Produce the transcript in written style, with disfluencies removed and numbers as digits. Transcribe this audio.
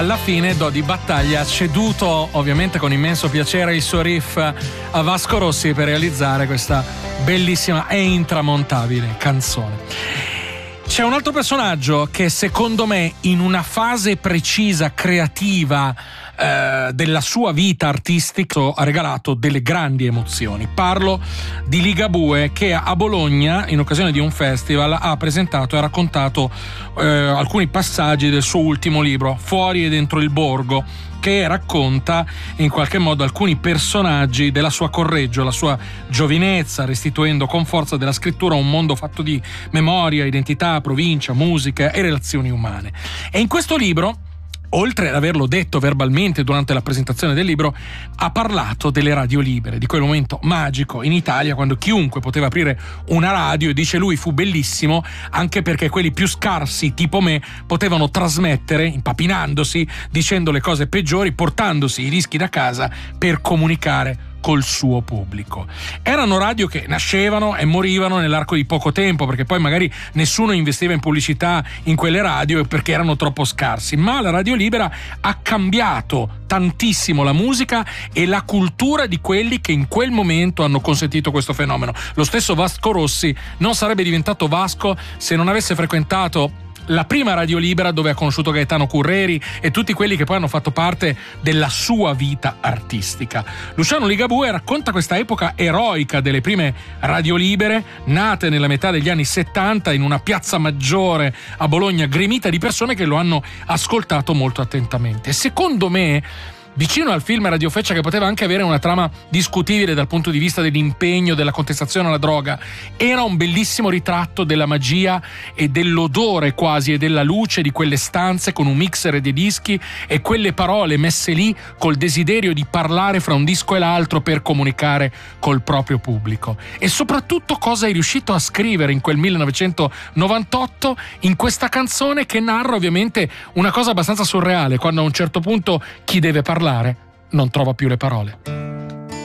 Alla fine Dodi Battaglia ha ceduto ovviamente con immenso piacere il suo riff a Vasco Rossi per realizzare questa bellissima e intramontabile canzone. C'è un altro personaggio che secondo me in una fase precisa, creativa della sua vita artistica ha regalato delle grandi emozioni. Parlo di Ligabue, che a Bologna in occasione di un festival ha presentato e raccontato alcuni passaggi del suo ultimo libro, Fuori e dentro il borgo, che racconta in qualche modo alcuni personaggi della sua Correggio, la sua giovinezza, restituendo con forza della scrittura un mondo fatto di memoria, identità, provincia, musica e relazioni umane. E in questo libro, oltre ad averlo detto verbalmente durante la presentazione del libro, ha parlato delle radio libere, di quel momento magico in Italia quando chiunque poteva aprire una radio, e dice lui fu bellissimo anche perché quelli più scarsi tipo me potevano trasmettere, impapinandosi, dicendo le cose peggiori, portandosi i dischi da casa per comunicare col suo pubblico. Erano radio che nascevano e morivano nell'arco di poco tempo, perché poi magari nessuno investiva in pubblicità in quelle radio perché erano troppo scarsi, ma la radio libera ha cambiato tantissimo la musica e la cultura di quelli che in quel momento hanno consentito questo fenomeno. Lo stesso Vasco Rossi non sarebbe diventato Vasco se non avesse frequentato la prima radio libera, dove ha conosciuto Gaetano Curreri e tutti quelli che poi hanno fatto parte della sua vita artistica. Luciano Ligabue racconta questa epoca eroica delle prime radio libere, nate nella metà degli anni 70 in una piazza maggiore a Bologna, gremita di persone che lo hanno ascoltato molto attentamente. Secondo me, vicino al film Radiofeccia, che poteva anche avere una trama discutibile dal punto di vista dell'impegno, della contestazione alla droga, era un bellissimo ritratto della magia e dell'odore quasi e della luce di quelle stanze con un mixer e dei dischi e quelle parole messe lì col desiderio di parlare fra un disco e l'altro per comunicare col proprio pubblico. E soprattutto cosa è riuscito a scrivere in quel 1998 in questa canzone, che narra ovviamente una cosa abbastanza surreale, quando a un certo punto chi deve parlare non trova più le parole.